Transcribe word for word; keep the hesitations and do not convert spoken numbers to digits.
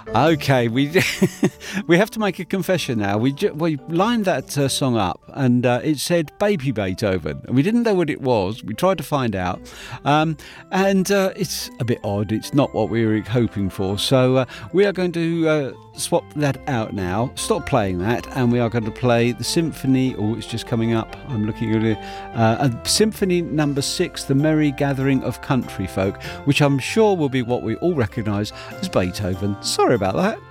Okay, we we have to make a confession now. We ju- we lined that uh, song up, and uh, it said "Baby Beethoven," and we didn't know what it was. We tried to find out, um, and uh, it's a bit odd. It's not what we were hoping for. So uh, we are going to uh, swap that out now. Stop playing that, and we are going to play the symphony. Oh, it's just coming up. I'm looking at it. Uh, a Symphony Number Six, "The Merry Gathering of Country Folk," which I'm sure will be what we all recognise as Beethoven. Sorry about that.